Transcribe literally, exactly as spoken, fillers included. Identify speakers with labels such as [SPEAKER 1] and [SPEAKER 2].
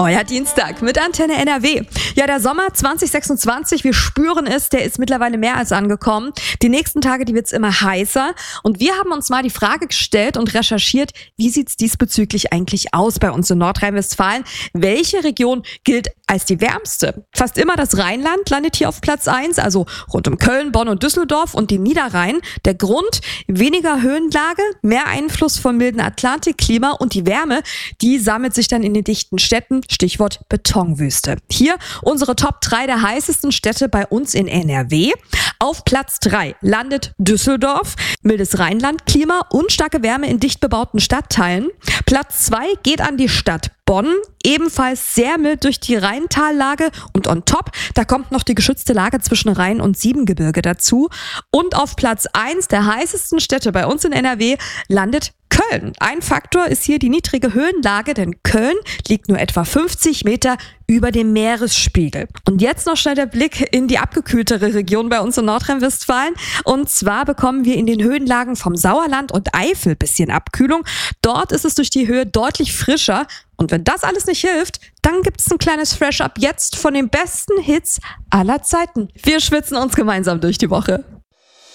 [SPEAKER 1] Euer Dienstag mit Antenne N R W. Ja, der Sommer zwanzig sechsundzwanzig, wir spüren es, der ist mittlerweile mehr als angekommen. Die nächsten Tage, die wird's immer heißer. Und wir haben uns mal die Frage gestellt und recherchiert, wie sieht's diesbezüglich eigentlich aus bei uns in Nordrhein-Westfalen? Welche Region gilt als die wärmste? Fast immer das Rheinland landet hier auf Platz eins, also rund um Köln, Bonn und Düsseldorf und den Niederrhein. Der Grund? Weniger Höhenlage, mehr Einfluss vom milden Atlantikklima und die Wärme, die sammelt sich dann in den dichten Städten. Stichwort Betonwüste. Hier unsere Top drei der heißesten Städte bei uns in N R W. Auf Platz drei landet Düsseldorf. Mildes Rheinlandklima und starke Wärme in dicht bebauten Stadtteilen. Platz zwei geht an die Stadt Bonn, ebenfalls sehr mild durch die Rheintallage und on top, da kommt noch die geschützte Lage zwischen Rhein und Siebengebirge dazu. Und auf Platz eins der heißesten Städte bei uns in N R W landet Köln. Ein Faktor ist hier die niedrige Höhenlage, denn Köln liegt nur etwa fünfzig Meter über dem Meeresspiegel. Und jetzt noch schnell der Blick in die abgekühltere Region bei uns in Nordrhein-Westfalen. Und zwar bekommen wir in den Höhenlagen vom Sauerland und Eifel ein bisschen Abkühlung. Dort ist es durch die Höhe deutlich frischer. Und wenn das alles nicht hilft, dann gibt es ein kleines Fresh-Up jetzt von den besten Hits aller Zeiten. Wir schwitzen uns gemeinsam durch die Woche.